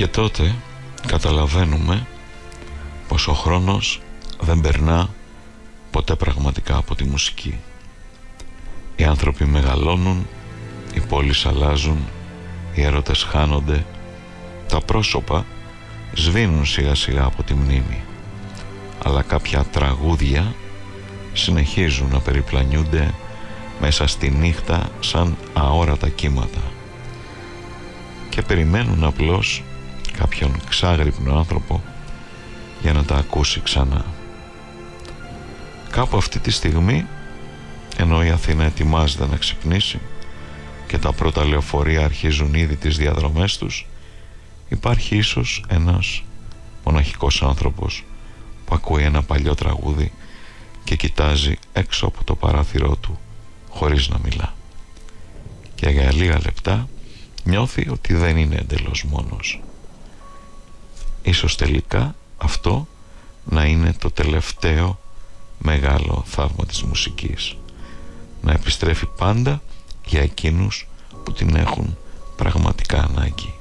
Και τότε καταλαβαίνουμε πως ο χρόνος δεν περνά ποτέ πραγματικά από τη μουσική. Οι άνθρωποι μεγαλώνουν, οι πόλεις αλλάζουν, οι έρωτες χάνονται, τα πρόσωπα σβήνουν σιγά σιγά από τη μνήμη, αλλά κάποια τραγούδια συνεχίζουν να περιπλανιούνται μέσα στη νύχτα σαν αόρατα κύματα και περιμένουν απλώς κάποιον ξάγρυπνο άνθρωπο για να τα ακούσει ξανά. Κάπου αυτή τη στιγμή, ενώ η Αθήνα ετοιμάζεται να ξυπνήσει και τα πρώτα λεωφορεία αρχίζουν ήδη τις διαδρομές τους, υπάρχει ίσως ένας μοναχικός άνθρωπος που ακούει ένα παλιό τραγούδι και κοιτάζει έξω από το παράθυρό του χωρίς να μιλά, και για λίγα λεπτά νιώθει ότι δεν είναι εντελώς μόνος. Ίσως τελικά αυτό να είναι το τελευταίο μεγάλο θαύμα της μουσικής, να επιστρέφει πάντα για εκείνους που την έχουν πραγματικά ανάγκη.